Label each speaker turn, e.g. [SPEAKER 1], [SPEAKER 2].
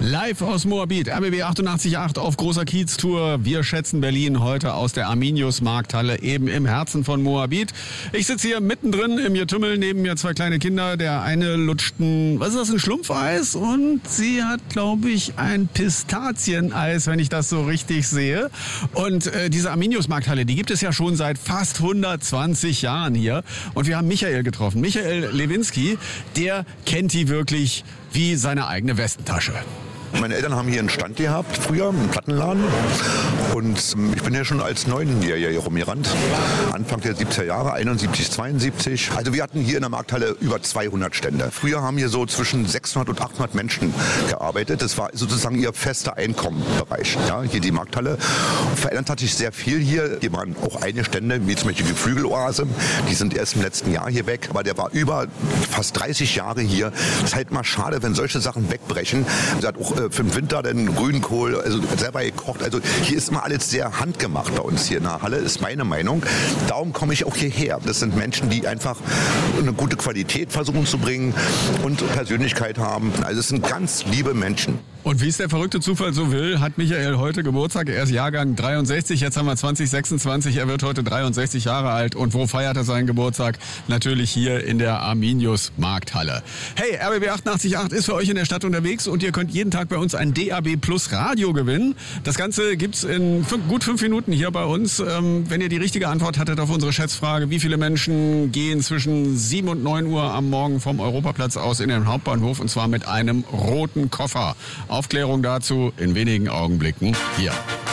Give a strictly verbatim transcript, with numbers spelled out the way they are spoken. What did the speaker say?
[SPEAKER 1] Live aus Moabit, R B B achtundachtzig Komma acht auf großer Kiez-Tour. Wir schätzen Berlin heute aus der Arminius Markthalle, eben im Herzen von Moabit. Ich sitze hier mittendrin im Getümmel, neben mir zwei kleine Kinder. Der eine lutscht ein, was ist das, ein Schlumpfeis? Und sie hat, glaube ich, ein Pistazieneis, wenn ich das so richtig sehe. Und äh, diese Arminius Markthalle, die gibt es ja schon seit fast hundertzwanzig Jahren hier. Und wir haben Michael getroffen. Michael Lewinski, der kennt die wirklich wie seine eigene Westentasche.
[SPEAKER 2] Meine Eltern haben hier einen Stand gehabt, früher, einen Plattenladen. Und ich bin ja schon als Neunjähriger hier rumgerannt. Anfang der siebziger Jahre, einundsiebzig, zweiundsiebzig. Also wir hatten hier in der Markthalle über zweihundert Stände. Früher haben hier so zwischen sechshundert und achthundert Menschen gearbeitet. Das war sozusagen ihr fester Einkommenbereich. Ja, hier die Markthalle. Verändert hat sich sehr viel hier. Hier waren auch einige Stände, wie zum Beispiel die Geflügeloase. Die sind erst im letzten Jahr hier weg. Aber der war über fast dreißig Jahre hier. Das ist halt mal schade, wenn solche Sachen wegbrechen. Sie hat auch für den Winter den Grünkohl, also selber gekocht. Also hier ist immer alles sehr handgemacht bei uns hier in der Halle, ist meine Meinung. Darum komme ich auch hierher. Das sind Menschen, die einfach eine gute Qualität versuchen zu bringen und Persönlichkeit haben. Also es sind ganz liebe Menschen.
[SPEAKER 1] Und wie es der verrückte Zufall so will, hat Michael heute Geburtstag. Er ist Jahrgang dreiundsechzig, jetzt haben wir zwanzig sechsundzwanzig. Er wird heute dreiundsechzig Jahre alt. Und wo feiert er seinen Geburtstag? Natürlich hier in der Arminius Markthalle. Hey, R B B achtundachtzig Komma acht ist für euch in der Stadt unterwegs und ihr könnt jeden Tag bei uns ein D A B Plus Radio gewinnen. Das Ganze gibt's in fünf, gut fünf Minuten hier bei uns. Ähm, wenn ihr die richtige Antwort hattet auf unsere Schätzfrage, wie viele Menschen gehen zwischen sieben und neun Uhr am Morgen vom Europaplatz aus in den Hauptbahnhof, und zwar mit einem roten Koffer. Aufklärung dazu in wenigen Augenblicken hier.